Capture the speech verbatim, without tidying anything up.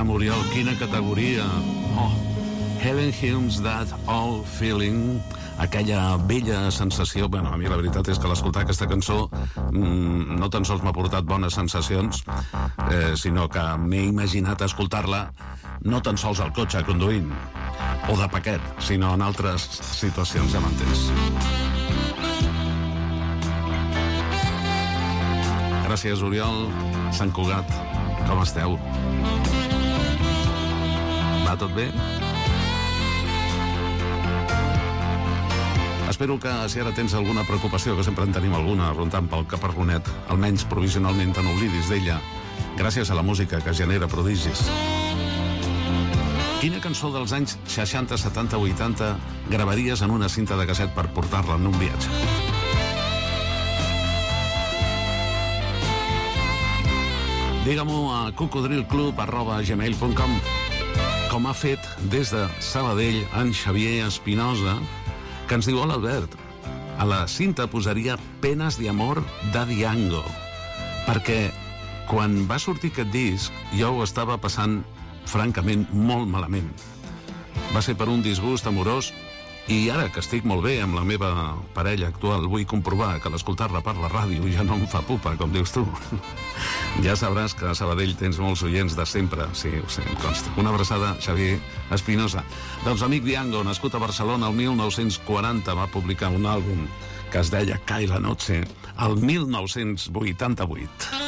caram, Oriol, quina categoria. Oh, Helen Humes, That Old Feeling, aquella vella sensació. Bueno, a mi la veritat és que l'escoltar aquesta cançó mmm, no tan sols m'ha portat bones sensacions, eh, sinó que m'he imaginat escoltar-la no tan sols al cotxe conduint o de paquet, sinó en altres situacions, ja m'entens. Gràcies, Oriol. Sant Cugat, com esteu? Va tot bé? Espero que, si ara tens alguna preocupació, que sempre en tenim alguna rondant pel caparronet, almenys provisionalment te n'oblidis d'ella, gràcies a la música que genera prodigis. Quina cançó dels anys seixanta, setanta, vuitanta gravaries en una cinta de casset per portar-la en un viatge? Digue-m'ho a cocodrilclub arroba gmail punt com, com ha fet des de Sabadell en Xavier Espinosa, que ens diu: hola, Albert, a la cinta posaria Penes de amor de Diango, perquè quan va sortir aquest disc jo ho estava passant francament molt malament. Va ser per un disgust amorós, i ara que estic molt bé amb la meva parella actual vull comprovar que l'escoltar-la per la ràdio ja no em fa pupa, com dius tu. Ja sabràs que a Sabadell tens molts oients de sempre. Sí, ho sé, em consta. Una abraçada, Xavier Espinosa. Doncs amic Diango, nascut a Barcelona el mil nou-cents quaranta, va publicar un àlbum que es deia Cae la noche el mil nou-cents vuitanta-vuit.